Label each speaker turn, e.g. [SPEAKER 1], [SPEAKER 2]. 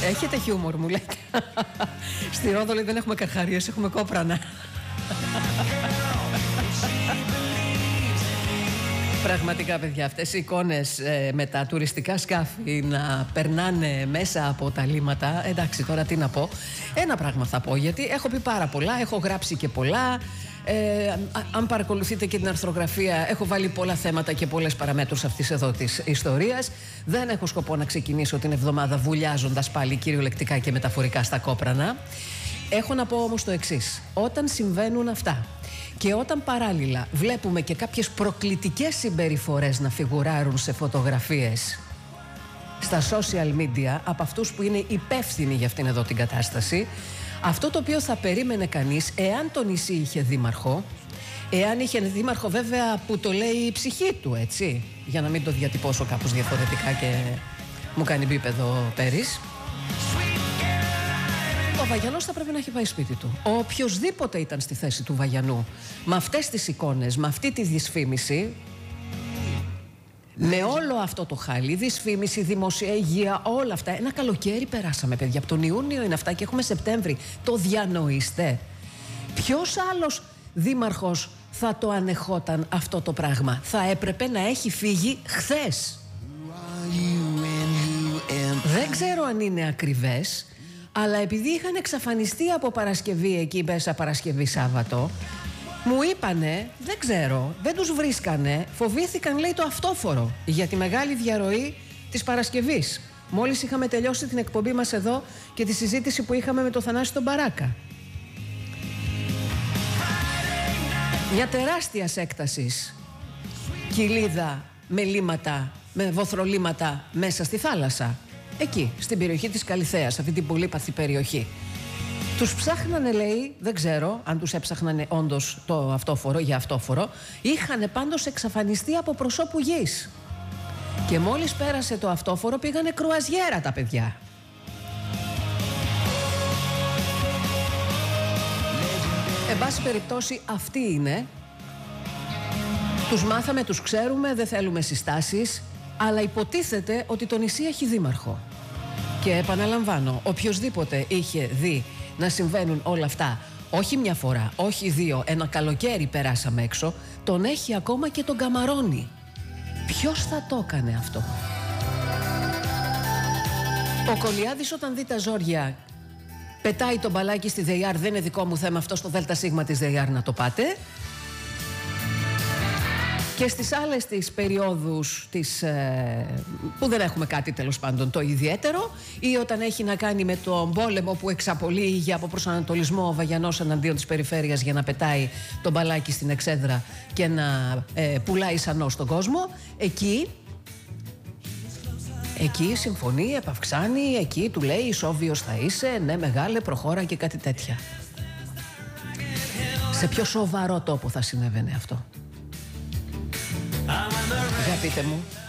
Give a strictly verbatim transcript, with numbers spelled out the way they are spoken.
[SPEAKER 1] Έχετε χιούμορ, μου λέτε. Στη Ρόδο λέει δεν έχουμε καρχαρίες, έχουμε κόπρανα. Πραγματικά, παιδιά, αυτές οι εικόνες ε, με τα τουριστικά σκάφη να περνάνε μέσα από τα λίμματα. Εντάξει, τώρα τι να πω. Ένα πράγμα θα πω, γιατί έχω πει πάρα πολλά, έχω γράψει και πολλά. Ε, αν παρακολουθείτε και την αρθρογραφία, έχω βάλει πολλά θέματα και πολλές παραμέτρους αυτής εδώ της ιστορίας. Δεν έχω σκοπό να ξεκινήσω την εβδομάδα βουλιάζοντας πάλι κυριολεκτικά και μεταφορικά στα κόπρανα. Έχω να πω όμως το εξής. Όταν συμβαίνουν αυτά και όταν παράλληλα βλέπουμε και κάποιες προκλητικές συμπεριφορές να φιγουράρουν σε φωτογραφίες στα social media από αυτούς που είναι υπεύθυνοι για αυτήν εδώ την κατάσταση, αυτό το οποίο θα περίμενε κανείς, εάν το νησί είχε δήμαρχο, εάν είχε δήμαρχο βέβαια που το λέει η ψυχή του, έτσι, για να μην το διατυπώσω κάπως διαφορετικά και μου κάνει μπίπεδο Πέρις, ο Βαγιανός θα πρέπει να έχει πάει σπίτι του. Ο οποιοσδήποτε ήταν στη θέση του Βαγιανού, με αυτές τις εικόνες, με αυτή τη δυσφήμιση, με όλο αυτό το χάλι, δυσφήμιση, δημοσία υγεία, όλα αυτά. Ένα καλοκαίρι περάσαμε, παιδιά. Από τον Ιούνιο είναι αυτά και έχουμε Σεπτέμβρη. Το διανοείστε? Ποιος άλλος δήμαρχος θα το ανεχόταν αυτό το πράγμα? Θα έπρεπε να έχει φύγει χθες. Δεν ξέρω αν είναι ακριβές, αλλά επειδή είχαν εξαφανιστεί από Παρασκευή εκεί μέσα, Παρασκευή Σάββατο, μου είπανε, δεν ξέρω, δεν τους βρίσκανε, φοβήθηκαν, λέει, το αυτόφορο για τη μεγάλη διαρροή της Παρασκευής. Μόλις είχαμε τελειώσει την εκπομπή μας εδώ και τη συζήτηση που είχαμε με τον Θανάση τον Μπαράκα. Μια τεράστια έκτασης κοιλίδα με λίματα, με βοθρολίματα μέσα στη θάλασσα. Εκεί, στην περιοχή της Καλιθέας, αυτή την πολύπαθη περιοχή. Τους ψάχνανε, λέει, δεν ξέρω αν τους έψαχνανε όντως το αυτόφορο για αυτόφορο. Είχανε πάντως εξαφανιστεί από προσώπου γης. Και μόλις πέρασε το αυτόφορο πήγανε κρουαζιέρα τα παιδιά. Εν πάση περιπτώσει αυτοί είναι. Τους μάθαμε, τους ξέρουμε, δεν θέλουμε συστάσεις. Αλλά υποτίθεται ότι το νησί έχει δήμαρχο. Και επαναλαμβάνω, οποιοσδήποτε είχε δει να συμβαίνουν όλα αυτά, όχι μια φορά, όχι δύο, ένα καλοκαίρι περάσαμε έξω, τον έχει ακόμα και τον καμαρώνει. Ποιος θα το έκανε αυτό? Ο Κολιάδης όταν δει τα ζόρια πετάει τον μπαλάκι στη ΔΕΙΑΡ, δεν είναι δικό μου θέμα αυτό, στο ΔΣ της ΔΕΙΑΡ να το πάτε. Και στις άλλες τις περιόδους τις, ε, που δεν έχουμε κάτι τέλος πάντων το ιδιαίτερο, ή όταν έχει να κάνει με τον πόλεμο που εξαπολύει για από προσανατολισμό ο Βαγιανός εναντίον της περιφέρειας για να πετάει τον μπαλάκι στην εξέδρα και να ε, πουλάει σανό στον κόσμο, εκεί, εκεί συμφωνεί, επαυξάνει, εκεί του λέει ισόβιος θα είσαι, ναι μεγάλε προχώρα και κάτι τέτοια. Σε ποιο σοβαρό τόπο θα συνέβαινε αυτό? Για πείτε μου.